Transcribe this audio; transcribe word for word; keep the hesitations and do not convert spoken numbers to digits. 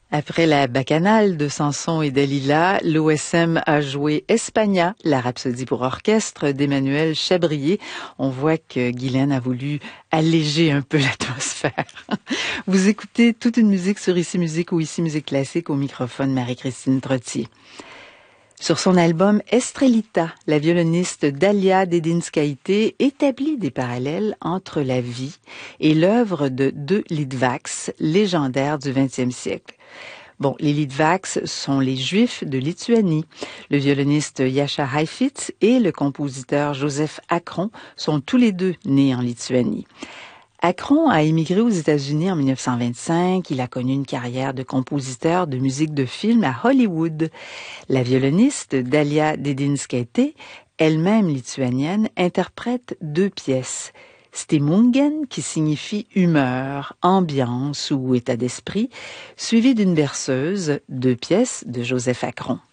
Après la bacchanale de Samson et Dalila, l'O S M a joué España, la rhapsodie pour orchestre d'Emmanuel Chabrier. On voit que Guylaine a voulu alléger un peu l'atmosphère. Vous écoutez toute une musique sur Ici Musique ou Ici Musique Classique, au microphone Marie-Christine Trottier. Sur son album Estrellita, la violoniste Dalia Dedinskaite établit des parallèles entre la vie et l'œuvre de deux Litvaks, légendaires du vingtième siècle. Bon, les Litvaks sont les Juifs de Lituanie. Le violoniste Jascha Heifetz et le compositeur Joseph Akron sont tous les deux nés en Lituanie. Akron a émigré aux États-Unis en mille neuf cent vingt-cinq. Il a connu une carrière de compositeur de musique de film à Hollywood. La violoniste Dalia Dedinskaite, elle-même lituanienne, interprète deux pièces. Stemungen, qui signifie humeur, ambiance ou état d'esprit, suivie d'une berceuse, deux pièces de Joseph Akron.